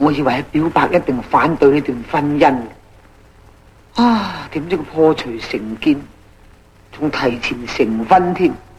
我以為表白一定反對呢段婚姻啊，點知佢破除成見，仲提前成婚添。